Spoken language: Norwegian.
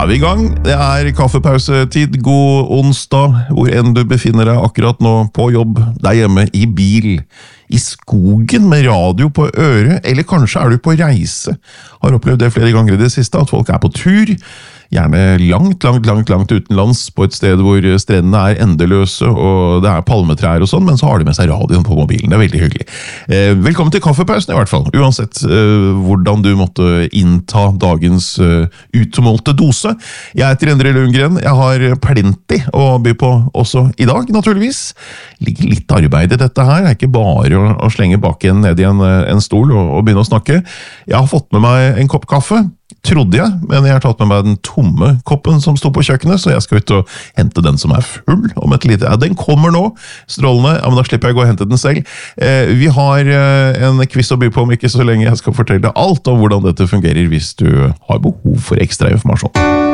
vi I gang. Det kaffepausetid. God onsdag, hvor enn du befinner deg akkurat nå, på jobb, der hjemme, I bil, I skogen med radio på øret, eller kanskje du på reise. Har opplevd det flere ganger I det siste, at folk på tur, gjerne langt utenlands, på et sted hvor strendene endeløse, og det palmetrær og sånn, men så har de med seg radioen på mobilen. Det veldig hyggelig. Velkommen til kaffepausen I hvert fall, uansett hvordan du måtte innta dagens utmålte dose. Jeg heter Endre Lundgren, jeg har plenty å by på også I dag, naturligvis. Ligger litt arbeid I dette her, det ikke bare å slenge baken ned I en stol og begynne å snakke. Jeg har fått med meg en kopp kaffe, trodde jeg, men jeg har tatt med meg den tomme koppen som stod på kjøkkenet, så jeg skal ut og hente den som full om et lite. Ja, den kommer nå, strålende, ja, men da slipper jeg å gå og hente den selv. Vi har en quiz å by på om ikke så lenge jeg skal fortelle deg alt om hvordan dette fungerer hvis du har behov for ekstra informasjon.